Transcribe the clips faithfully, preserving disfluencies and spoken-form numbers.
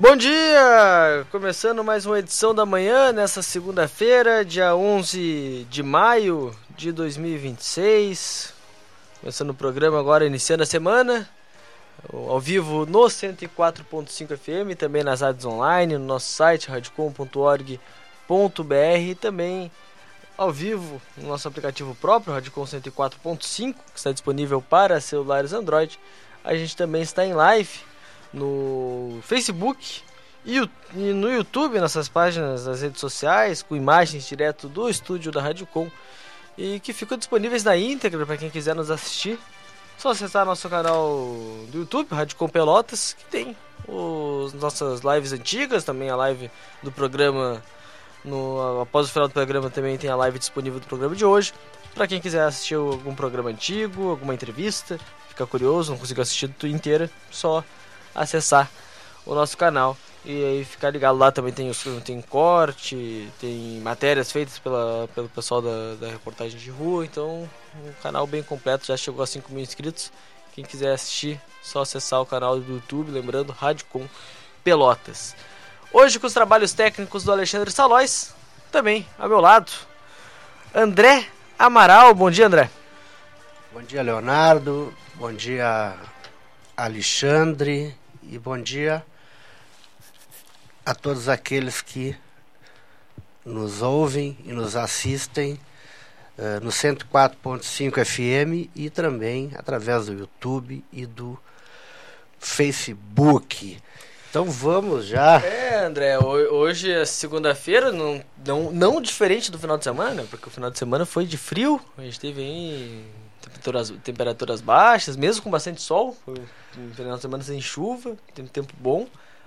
Bom dia! Começando mais uma edição da manhã, nessa segunda-feira, dia onze de maio de dois mil e vinte e seis. Começando o programa agora, iniciando a semana, ao vivo no cento e quatro ponto cinco F M, também nas rádios online, no nosso site, radiocom ponto org ponto b r, e também ao vivo no nosso aplicativo próprio, Radiocom cento e quatro ponto cinco, que está disponível para celulares Android. A gente também está em live no Facebook e no YouTube, nossas páginas nas redes sociais, com imagens direto do estúdio da Radiocom, e que ficam disponíveis na íntegra para quem quiser nos assistir. Só acessar nosso canal do YouTube, Radiocom Pelotas, que tem as nossas lives antigas, também a live do programa, no, após o final do programa também tem a live disponível do programa de hoje. Para quem quiser assistir algum programa antigo, alguma entrevista, ficar curioso, não conseguiu assistir tudo inteira, só acessar o nosso canal e aí ficar ligado lá. Também tem, tem corte, tem matérias feitas pela, pelo pessoal da, da reportagem de rua. Então, um canal bem completo, já chegou a cinco mil inscritos. Quem quiser assistir, só acessar o canal do YouTube, lembrando, Radiocom Pelotas. Hoje com os trabalhos técnicos do Alexandre Salóis, também ao meu lado, André Amaral. Bom dia, André. Bom dia, Leonardo. Bom dia, Alexandre. E bom dia a todos aqueles que nos ouvem e nos assistem uh, no cento e quatro ponto cinco F M e também através do YouTube e do Facebook. Então vamos já. É, André, hoje é segunda-feira, não, não, não diferente do final de semana, porque o final de semana foi de frio. A gente teve aí temperaturas, temperaturas baixas, mesmo com bastante sol. Foi um final de semana sem chuva, tem um tempo bom,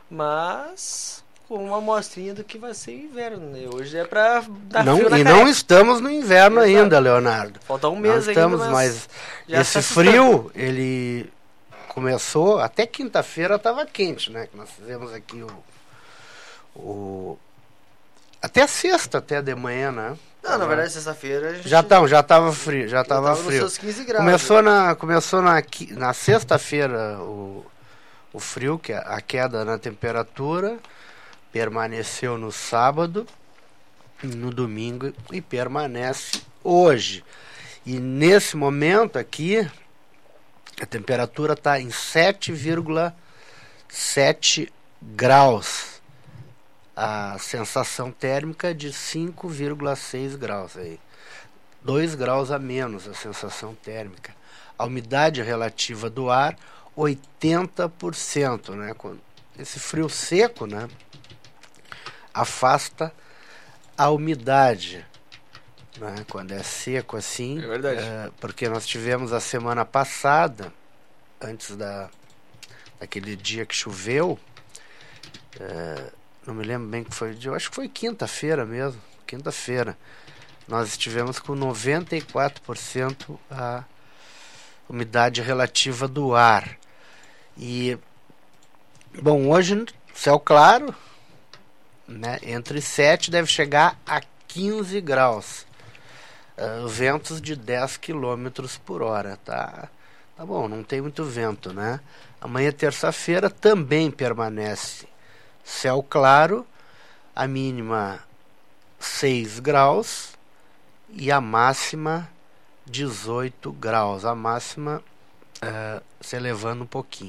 mas com uma amostrinha do que vai ser inverno, né? Hoje é pra dar não, frio na E careca. Não estamos no inverno. Exato. Ainda, Leonardo. Falta um mês não estamos, ainda, mas, mas esse frio, ele começou, até quinta-feira estava quente, né? Que nós fizemos aqui o, o... Até sexta, até de manhã, né? Não, na verdade, sexta-feira a gente... Já estava já tava frio, já estava frio. Nos seus quinze graus, começou né? na, começou na, na sexta-feira o, o frio, que é a queda na temperatura, permaneceu no sábado, no domingo e permanece hoje. E nesse momento aqui, a temperatura está em sete vírgula sete graus. A sensação térmica de cinco vírgula seis graus. Aí. dois graus a menos a sensação térmica. A umidade relativa do ar, oitenta por cento. Né? Esse frio seco, né, afasta a umidade. Né? Quando é seco assim, é verdade. É, porque nós tivemos a semana passada, antes da, daquele dia que choveu, é, não me lembro bem que foi, eu acho que foi quinta-feira mesmo, quinta-feira, nós estivemos com noventa e quatro por cento a umidade relativa do ar. E, bom, hoje, céu claro, né, entre sete deve chegar a quinze graus. Uh, ventos de dez quilômetros por hora, tá? Tá bom, não tem muito vento, né? Amanhã, terça-feira, também permanece céu claro, a mínima seis graus e a máxima dezoito graus. A máxima uh, se elevando um pouquinho.